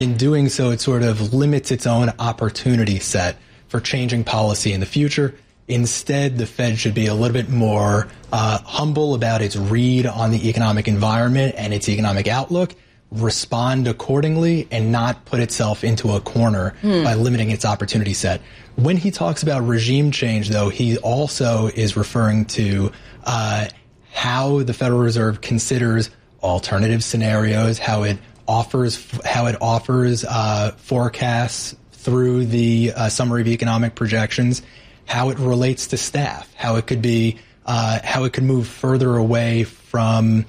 In doing so, it sort of limits its own opportunity set for changing policy in the future. Instead, the Fed should be a little bit more humble about its read on the economic environment and its economic outlook, respond accordingly, and not put itself into a corner by limiting its opportunity set. When he talks about regime change, though, he also is referring to how the Federal Reserve considers alternative scenarios, how it offers forecasts through the summary of economic projections, how it relates to staff, how it could move further away from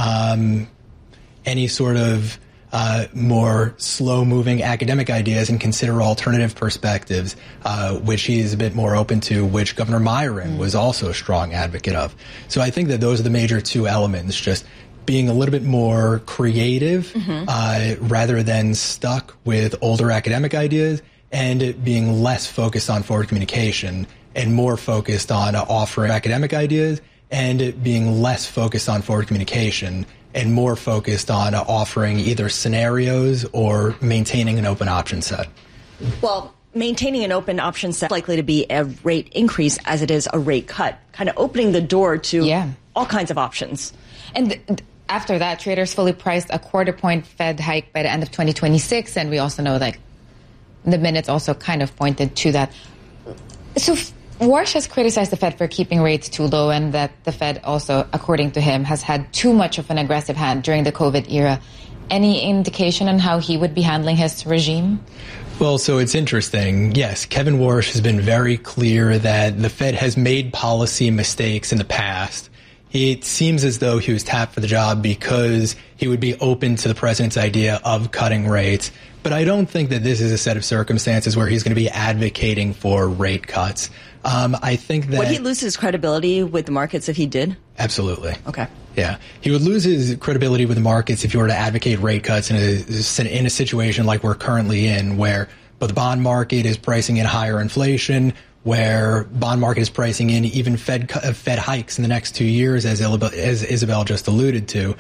any sort of more slow-moving academic ideas and consider alternative perspectives, which he is a bit more open to, which Governor Myron was also a strong advocate of. So I think that those are the major two elements, just being a little bit more creative rather than stuck with older academic ideas, and being less focused on forward communication and more focused on offering academic ideas, and being less focused on forward communication and more focused on offering either scenarios or maintaining an open option set. Well, maintaining an open option set is likely to be a rate increase as it is a rate cut, kind of opening the door to all kinds of options. And after that, traders fully priced a quarter-point Fed hike by the end of 2026, and we also know that the minutes also kind of pointed to that. So Warsh has criticized the Fed for keeping rates too low, and that the Fed also, according to him, has had too much of an aggressive hand during the COVID era. Any indication on how he would be handling his regime? Well, so it's interesting. Yes, Kevin Warsh has been very clear that the Fed has made policy mistakes in the past. It seems as though he was tapped for the job because he would be open to the president's idea of cutting rates. But I don't think that this is a set of circumstances where he's going to be advocating for rate cuts. I think that... Would he lose his credibility with the markets if he did? Absolutely. Okay. Yeah. He would lose his credibility with the markets if he were to advocate rate cuts in a situation like we're currently in, where the bond market is pricing in higher inflation, where bond market is pricing in even Fed hikes in the next 2 years, as Isabel just alluded to.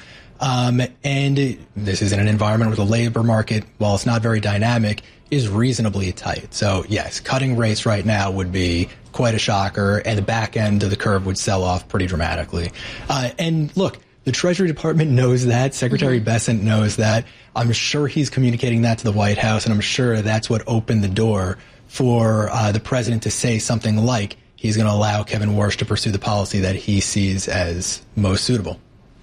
And this is in an environment where the labor market, while it's not very dynamic, is reasonably tight. So yes, cutting rates right now would be quite a shocker, and the back end of the curve would sell off pretty dramatically. And look, the Treasury Department knows that. Secretary Bessent knows that. I'm sure he's communicating that to the White House, and I'm sure that's what opened the door for the president to say something like he's going to allow Kevin Warsh to pursue the policy that he sees as most suitable.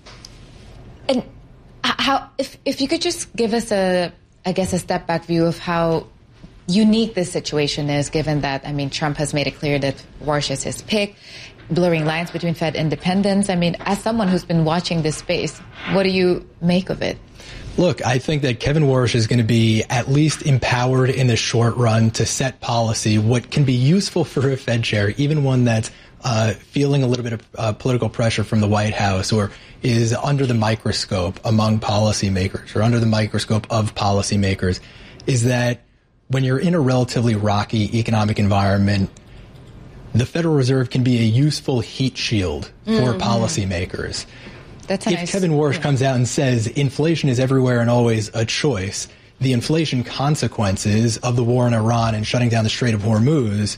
And how, if you could just give us a step back view of how unique this situation is, given that, Trump has made it clear that Warsh is his pick, blurring lines between Fed independence. As someone who's been watching this space, what do you make of it? Look, I think that Kevin Warsh is going to be at least empowered in the short run to set policy, what can be useful for a Fed chair, even one that's feeling a little bit of political pressure from the White House, or is under the microscope among policymakers, or under the microscope of policymakers, is that when you're in a relatively rocky economic environment, the Federal Reserve can be a useful heat shield for policymakers. If Kevin Warsh comes out and says inflation is everywhere and always a choice, the inflation consequences of the war in Iran and shutting down the Strait of Hormuz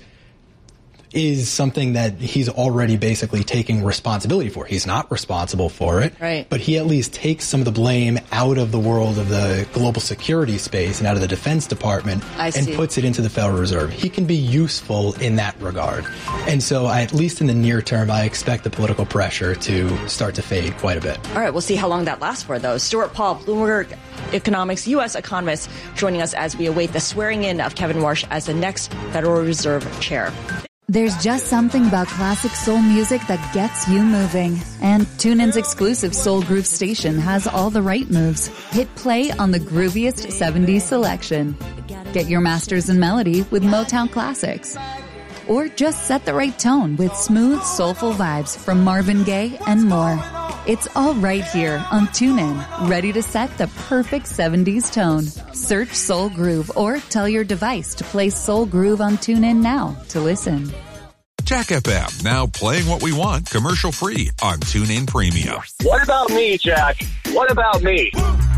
is something that he's already basically taking responsibility for. He's not responsible for it, right, but he at least takes some of the blame out of the world of the global security space and out of the Defense Department and puts it into the Federal Reserve. He can be useful in that regard. And so at least in the near term, I expect the political pressure to start to fade quite a bit. All right, we'll see how long that lasts for, though. Stuart Paul, Bloomberg Economics U.S. economist, joining us as we await the swearing in of Kevin Warsh as the next Federal Reserve chair. There's just something about classic soul music that gets you moving. And TuneIn's exclusive Soul Groove station has all the right moves. Hit play on the grooviest 70s selection. Get your masters in melody with Motown classics. Or just set the right tone with smooth, soulful vibes from Marvin Gaye and more. It's all right here on TuneIn, ready to set the perfect 70s tone. Search Soul Groove or tell your device to play Soul Groove on TuneIn now to listen. Jack FM, now playing what we want commercial free on TuneIn Premium. What about me, Jack? What about me?